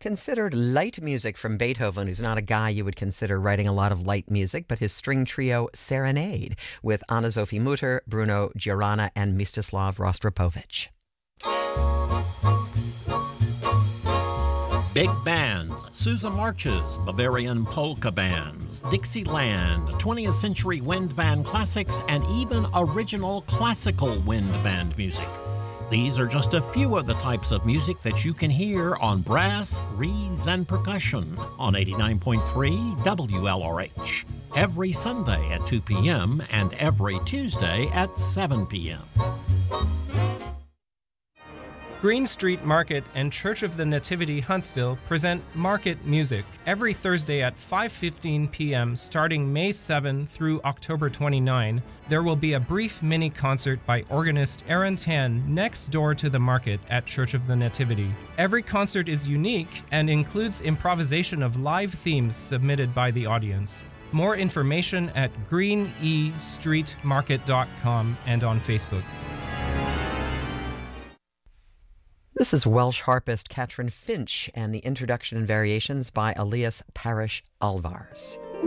considered light music from Beethoven, who's not a guy you would consider writing a lot of light music, but his string trio Serenade with Anna-Sophie Mutter, Bruno Giorana, and Mstislav Rostropovich. Big bands, Sousa Marches, Bavarian polka bands, Dixieland, 20th century wind band classics, and even original classical wind band music. These are just a few of the types of music that you can hear on brass, reeds, and percussion on 89.3 WLRH. Every Sunday at 2 p.m. and every Tuesday at 7 p.m. Green Street Market and Church of the Nativity Huntsville present Market Music every Thursday at 5:15 p.m. starting May 7 through October 29. There will be a brief mini concert by organist Aaron Tan next door to the market at Church of the Nativity. Every concert is unique and includes improvisation of live themes submitted by the audience. More information at greenestreetmarket.com and on Facebook. This is Welsh harpist Catherine Finch and the introduction and variations by Elias Parish Alvars.